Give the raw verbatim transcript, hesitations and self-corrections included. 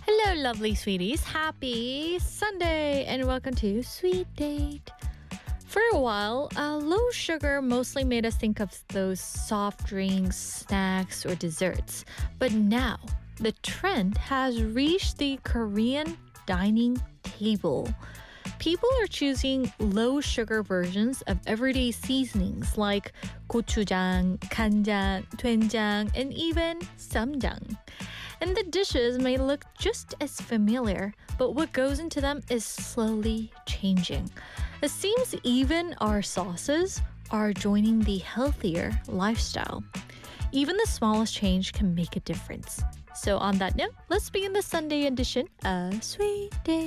Hello, lovely sweeties. Happy Sunday and welcome to Sweet Date. For a while, uh, low sugar mostly made us think of those soft drinks, snacks, or desserts. But now, the trend has reached the Korean dining table. People are choosing low sugar versions of everyday seasonings like gochujang, kanjang, doenjang, and even ssamjang. And the dishes may look just as familiar, but what goes into them is slowly changing. It seems even our sauces are joining the healthier lifestyle. Even the smallest change can make a difference. So on that note, let's begin the Sunday edition of Sweet Day.